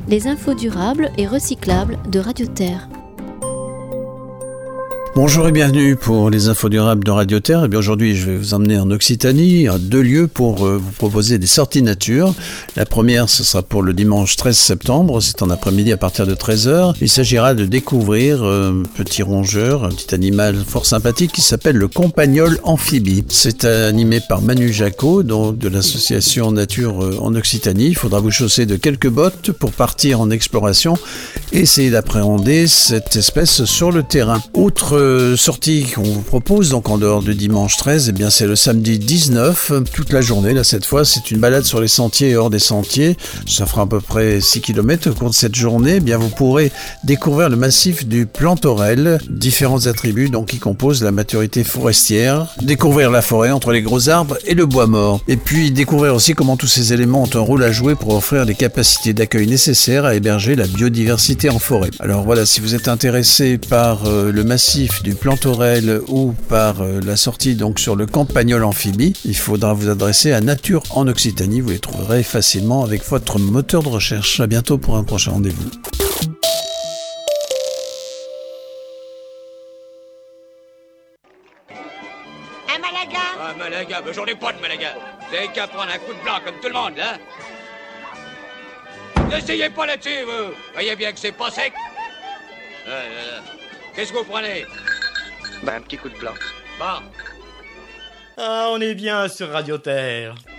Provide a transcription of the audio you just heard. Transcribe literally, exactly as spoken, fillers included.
les infos durables et recyclables de Radio Terre. Bonjour et bienvenue pour les infos durables de Radio Terre. Et bien aujourd'hui, je vais vous emmener en Occitanie, à deux lieux pour euh, vous proposer des sorties nature. La première, ce sera pour le dimanche treize septembre. C'est en après-midi à partir de treize heures. Il s'agira de découvrir euh, un petit rongeur, un petit animal fort sympathique qui s'appelle le Compagnol amphibie. C'est animé par Manu Jacot, donc de l'association Nature euh, en Occitanie. Il faudra vous chausser de quelques bottes pour partir en exploration et essayer d'appréhender cette espèce sur le terrain. Outre sortie qu'on vous propose, donc en dehors du dimanche treize, eh bien c'est le samedi dix-neuf, toute la journée. Là, cette fois, c'est une balade sur les sentiers et hors des sentiers. Ça fera à peu près six kilomètres au cours de cette journée. Eh bien, vous pourrez découvrir le massif du Plantorel, différents attributs donc qui composent la maturité forestière, découvrir la forêt entre les gros arbres et le bois mort. Et puis, découvrir aussi comment tous ces éléments ont un rôle à jouer pour offrir les capacités d'accueil nécessaires à héberger la biodiversité en forêt. Alors voilà, si vous êtes intéressé par euh, le massif du Plantorel ou par euh, la sortie donc sur le Compagnol amphibie, il faudra vous adresser à Nature en Occitanie. Vous les trouverez facilement avec votre moteur de recherche. À bientôt pour un prochain rendez-vous. Un Malaga? Un Malaga, mais j'en ai pas de Malaga. Vous avez qu'à prendre un coup de blanc comme tout le monde, hein? N'essayez pas là-dessus, vous. Voyez bien que c'est pas sec. Euh, euh, Qu'est-ce que vous prenez? Bah, un petit coup de blanc. Bon. Ah, on est bien sur Radio Terre.